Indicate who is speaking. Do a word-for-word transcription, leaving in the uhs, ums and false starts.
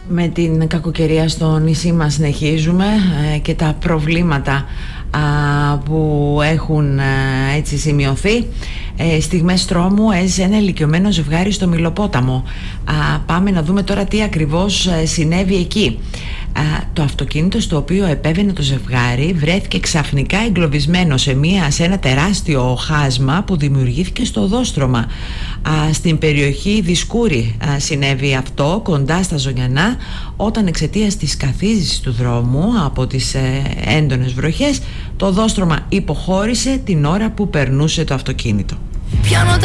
Speaker 1: Με την κακοκαιρία στο νησί μας συνεχίζουμε ε, και τα προβλήματα α, που έχουν α, έτσι σημειωθεί. ε, Στιγμές τρόμου έζησε ένα ηλικιωμένο ζευγάρι στο Μυλοπόταμο. α, Πάμε να δούμε τώρα τι ακριβώς α, συνέβη εκεί. α, Το αυτοκίνητο στο οποίο επέβαινε το ζευγάρι βρέθηκε ξαφνικά εγκλωβισμένο σε, μια, σε ένα τεράστιο χάσμα που δημιουργήθηκε στο οδόστρωμα. α, Στην περιοχή Δισκούρη α, συνέβη αυτό, κοντά στα Ζωνιανά, όταν εξαιτίας της καθίζησης του δρόμου από τις ε, έντονες βροχές το οδόστρωμα υποχώρησε την ώρα που περνούσε το αυτοκίνητο.